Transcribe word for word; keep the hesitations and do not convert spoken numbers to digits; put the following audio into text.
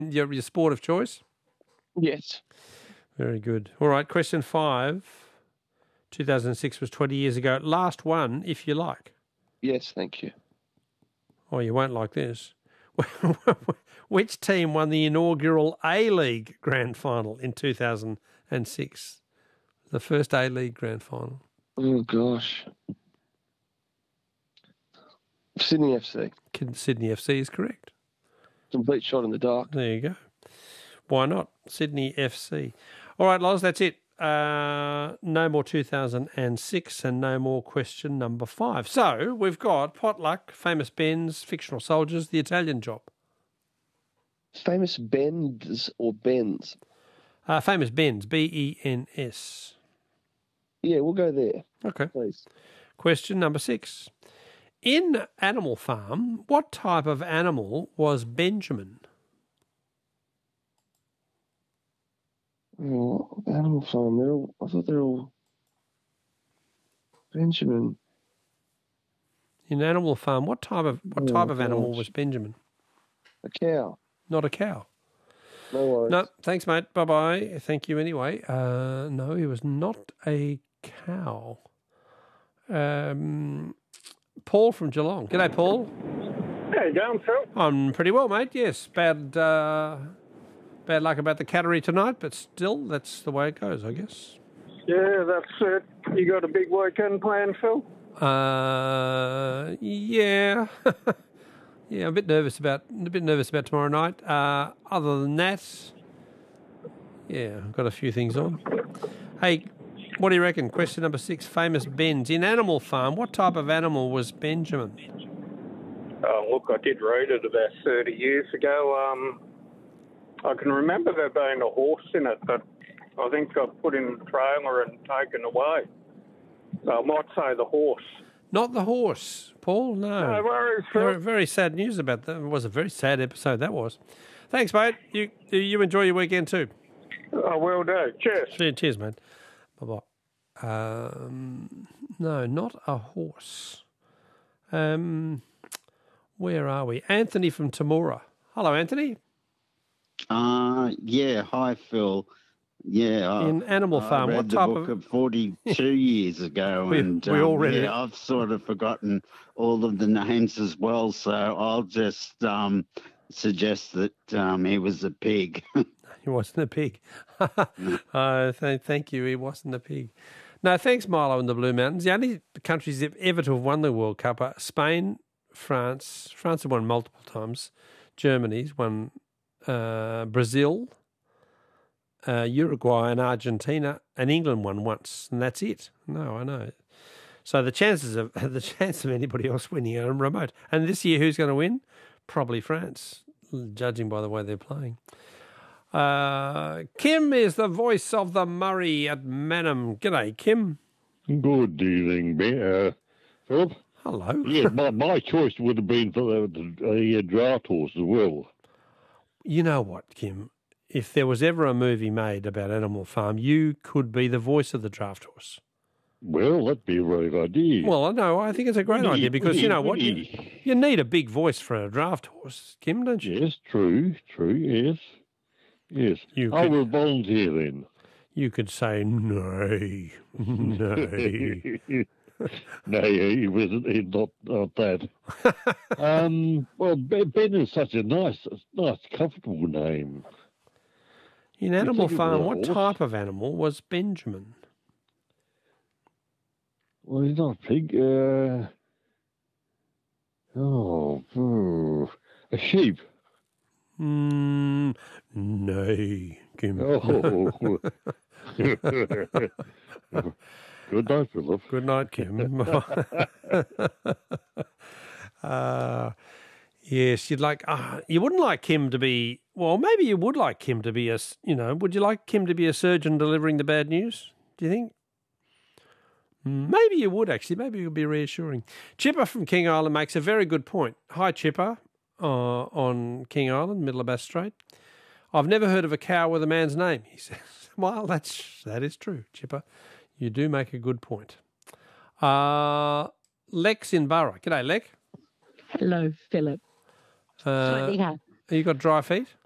your, your sport of choice? Yes. Very good. All right, question five. two thousand six was twenty years ago. Last one, if you like. Yes, thank you. Oh, you won't like this. Which team won the inaugural A-League Grand Final in two thousand six? The first A-League Grand Final. Oh, gosh. Sydney F C. Sydney F C is correct. Complete shot in the dark. There you go. Why not? Sydney F C. All right, Loz, that's it. Uh, no more two thousand six and no more question number five. So we've got Potluck, Famous Bens, Fictional Soldiers, The Italian Job. Famous Bens or Bens? Uh, famous Bens, B E N S. Yeah, we'll go there. Okay. Please. Question number six. In Animal Farm, what type of animal was Benjamin? Oh, Animal Farm. They're all, I thought they're all Benjamin. In Animal Farm, what type of what Oh, type of animal gosh. was Benjamin? A cow. Not a cow. No worries. No, thanks, mate. Bye bye. Thank you anyway. Uh, no, he was not a cow. Um, Paul from Geelong. G'day, Paul. How you going, Phil? I'm pretty well, mate. Yes, bad uh, bad luck about the Cattery tonight, but still, that's the way it goes, I guess. Yeah, that's it. You got a big weekend planned, Phil? Uh, yeah, yeah. I'm a bit nervous about a bit nervous about tomorrow night. Uh, other than that, yeah, I've got a few things on. Hey, what do you reckon? Question number six. Famous Bens in Animal Farm. What type of animal was Benjamin? Oh, look, I did read it about thirty years ago. Um, I can remember there being a horse in it, but I think got put in the trailer and taken away. So I might say the horse. Not the horse, Paul. No. No worries, Phil. Very, very sad news about that. It was a very sad episode. That was. Thanks, mate. You you enjoy your weekend too. I will do. Cheers. Cheers, cheers, mate. Bye bye. Um, no, not a horse. Um, where are we? Anthony from Temora. Hello, Anthony. Uh, yeah. Hi, Phil. Yeah. In Animal I Farm, read what the type book of... forty-two years ago, We- and we all read yeah, it. I've sort of forgotten all of the names as well, so I'll just um, suggest that um, he was a pig. He wasn't a pig. uh, th- thank you. He wasn't a pig. No, thanks, Milo and the Blue Mountains. The only countries that ever to have won the World Cup are Spain, France. France have won multiple times. Germany's won. Uh, Brazil, uh, Uruguay, and Argentina, and England won once, and that's it. No, I know. So the chances of the chance of anybody else winning are remote. And this year, who's going to win? Probably France, judging by the way they're playing. Uh, Kim is the voice of the Murray at Manham. G'day, Kim. Good evening, Ben. Uh, Philip. Hello. Yeah, my, my choice would have been for the, the uh, draft horse as well. You know what, Kim? If there was ever a movie made about Animal Farm, you could be the voice of the draft horse. Well, that'd be a great idea. Well, I know. I think it's a great Would he- idea because, would you he- know what? would You, he? you need a big voice for a draft horse, Kim, don't you? Yes, true, true, yes. Yes. You I could- will volunteer then. You could say, nay, nay. No, he wasn't. He's not, not that. um, well, Ben, Ben is such a nice, nice, comfortable name. In Animal think it was Farm, a what horse? type of animal was Benjamin? Well, he's not a pig. Uh, oh, hmm, a sheep. Mm, nay, Kim. Oh. Good night, Philip. Good night, Kim. uh, yes, you'd like. Uh, you wouldn't like Kim to be. Well, maybe you would like Kim to be a. s- You know, would you like Kim to be a surgeon delivering the bad news? Do you think? Mm, Maybe you would actually. Maybe it would be reassuring. Chipper from King Island makes a very good point. Hi, Chipper, uh, on King Island, middle of Bass Strait. I've never heard of a cow with a man's name, he says. Well, that's that is true, Chipper. You do make a good point. Uh, Lex in Burra. G'day, Lex. Hello, Philip. Uh, Slightly hot. you got dry feet?